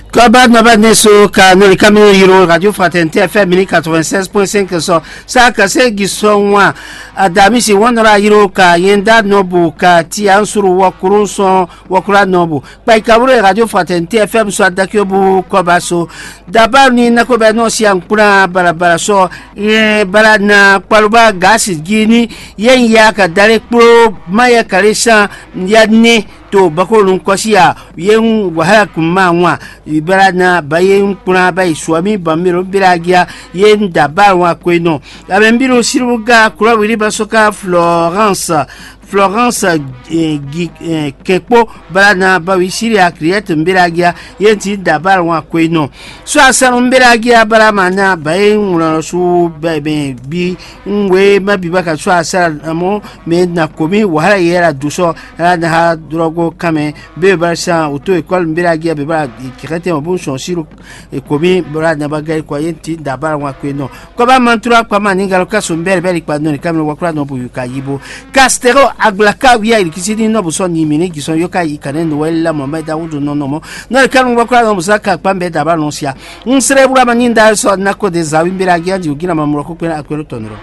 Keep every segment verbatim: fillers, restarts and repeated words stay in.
Koba Nova Neso ka no kamino yiro Radio Fraternité F M quatre-vingt-seize point cinq so sa ka se gisonwa adami si wonora yiro ka yenda nobu ka ti ansuru wakuru so wakura nobu pa ikabure Radio Fraternité F M so adakyobu koba so dabar ni nakoba no si ankura barabara so e barana kwaluba gasi gini yen ya ka dare pro maya karisa yadne to bakolun kwasiya yen wahala kuma wa ibarana bayen kuna bai swami bamiro biragia yen dabar wa kweno abembiro siruga kura wiri basoka Florence Florence eh, eh, Kepo barana bawi siria create mbiragia yenti dabar wa kweno so asanu mbiragia baramana bayen ngula su bebe bi ngwe mabibaka so asara amo me na komi wahala yera duso na ha drogo kame be barsa auto école mbiragia be ba create bon son siru e komi barana bagai kwa yenti dabar wa kweno ko ba mantura kwa maninga lokaso mbere bere kwa no kamera wakura no bu yukayibo Castero aglaka wiya ikisidi no buso ni mini gison yoka ikanendo wella mamba da wudu no no mo no kanu wakura no musaka pambe da balonsia nsere bura maninda so nako de zawimbira giandi ugina mamuro ko kwena akwero tonoro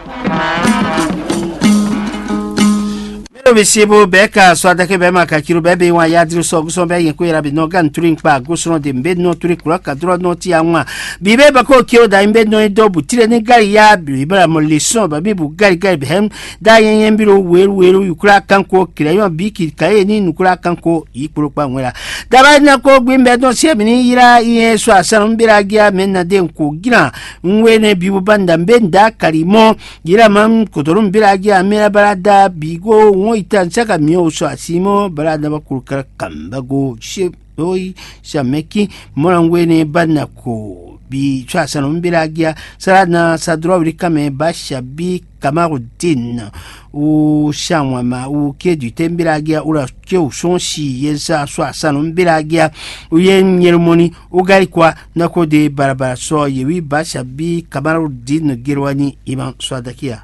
Besibo beka so adake be maka kiru bebe wa yadru so guso be yen ko irabi no gan turin pa guso de mbe no turi kura ka dro no ti anwa bibe bako kio da mbe no do butire ni gari ya bi bara mo leson ba bibu gari gari be hem da yen yen biro weru weru yukura kanko kireyon biki kaye ni nukura kanko ikuro pa nwera da ba na ko gbimbe no se mi ni ira yen so asan mbira gia menna de ko gira nwene bibu banda mbe nda karimo gira mam kodorum mbira gia mera barada bigo itan saka mio so asimo barada bakurukara kambago she oi shameki morangwene banako bi chasa no mbiragia sarana sadro rikame basha bi Kamarudin u shamwama u kedu tembiragia ura kyo sonshi yensa so asano mbiragia u yen yermoni u garikwa nako de barabara so yewi basha bi Kamarudin girwani iman swadakia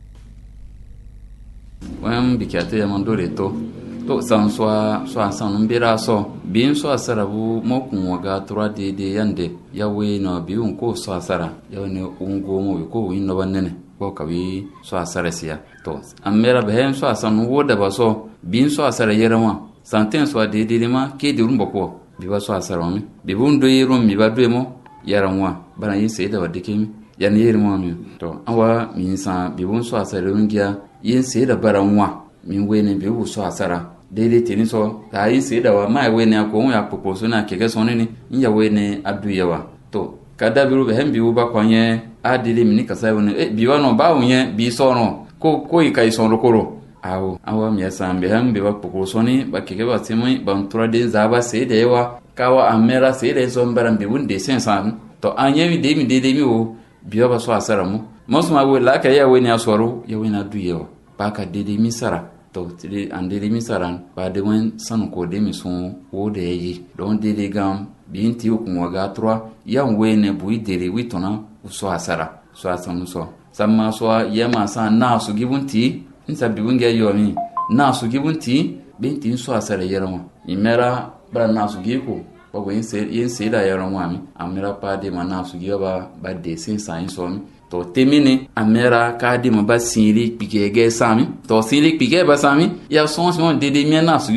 wan bikate ya mandore to to san swa swa san mbira so bin so asarabu mokun waga tura de de yande yawe no bi un ko so asara yawe ne ungo mo ko win no banene ko kawi so asara siya to amera behen so asan woda ba so bin so asara yerama santen so de de ma ke de rumba ko bi ba so asara mi bi bun do yerum mi ba do mo yaramwa bana yin sai da wadike mi yan yermo mi to awa min sa bi bun so asara rungiya yin sai da baranwa min wene be wo so asara dede teni so ta yin sai da wa mai wene ko ya poposo na keke sonini nya wene adu yawa to kada biru be hembi wo ba kwanye adile mini kasa wone e biwa no ba wonye bi so no ko ko ikai so rokoro awo awa mi asambe hembi ba poposo ni ba keke ba timi ba ntura de zaba sai da yawa kawa amera sai da so mbaran be wunde sensan to anye mi de mi de mi wo biwa ba so asara mu mosuma wo la ka ya wene asoro ya wene adu yawa baka dede misara to tide an dede misaran ba de wen san ko de mi son wo de yi don dede gam binti ku waga trois yan wene bui dede witona so asara so asan so samma so yama san na su gibunti insa bibunge yomi na su gibunti binti so asara yerama imera bra na su giko ba go yin se yin se da yerama mi amera pa de mana su giba ba de sin san so mi to temine amera ka di mo ba siri pike ge sami to siri pike ba sami ya son son de de mi na su